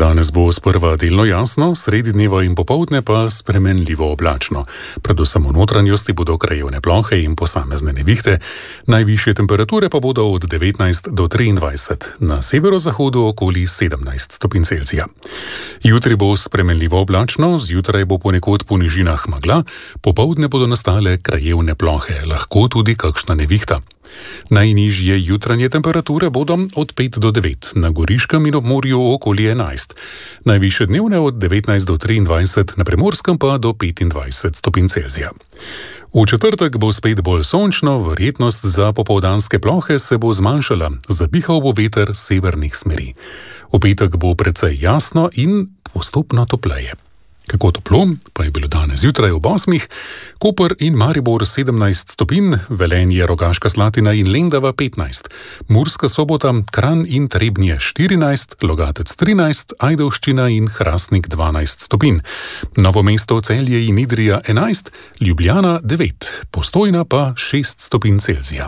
Danes bo sprva delno jasno, sredi dneva in popoldne pa spremenljivo oblačno. Predvsem v notranjosti bodo krajevne plohe in posamezne nevihte. Najvišje temperature pa bodo od 19 do 23, na severozahodu okoli 17 stopinj Celzija. Jutri bo spremenljivo oblačno, zjutraj bo ponekod po nižinah megla, popoldne bodo nastale krajevne plohe, lahko tudi kakšna nevihta. Najnižje jutranje temperature bodo od 5 do 9, na Goriškem in ob morju okoli 11. Najvišje dnevne od 19 do 23, na Primorskem pa do 25 stopinj Celzija. V četrtek bo spet bolj sončno, verjetnost za popoldanske plohe se bo zmanjšala, zapihal bo veter severnih smeri. V petek bo precej jasno in postopno topleje. Kako toplo pa je bilo danes zjutraj ob 8, Koper in Maribor 17 stopinj, Velenje, Rogaška Slatina in Lendava 15, Murska Sobota, Kranj in Trebnje 14, Logatec 13, Ajdovščina in Hrastnik 12 stopinj, Novo mesto, Celje in Idrija 11, Ljubljana 9, Postojna pa 6 stopinj Celzija.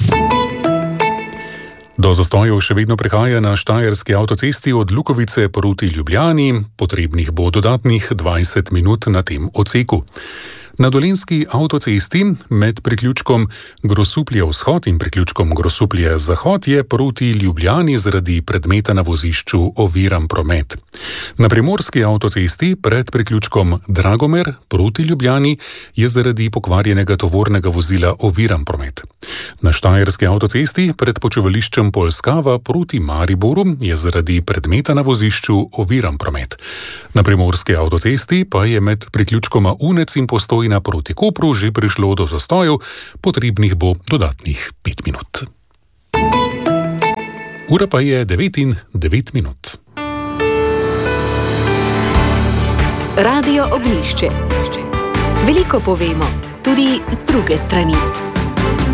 Do zastojev še vedno prihaja na štajerski avtocesti od Lukovice proti Ljubljani, potrebnih bo dodatnih 20 minut na tem odseku. Na dolenjski avtocesti med priključkom Grosuplje vzhod in priključkom Grosuplje zahod je proti Ljubljani zaradi predmeta na vozišču oviran promet. Na primorski avtocesti pred priključkom Dragomer proti Ljubljani je zaradi pokvarjenega tovornega vozila oviran promet. Na štajerski avtocesti pred počivališčem Polskava proti Mariboru je zaradi predmeta na vozišču oviran promet. Na primorski avtocesti pa je med priključkoma Unec in Postojna proti Kopru že prišlo do zastojev, potrebnih bo dodatnih 5 minut. Ura pa je 9:09. Radio Ognjišče. Veliko povemo, tudi z druge strani.